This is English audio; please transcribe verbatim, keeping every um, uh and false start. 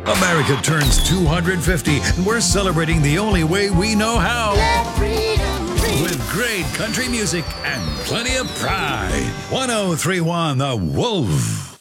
America turns two hundred fifty, and we're celebrating the only way we know how. Let freedom ring. With great country music and plenty of pride. ten thirty-one The Wolf.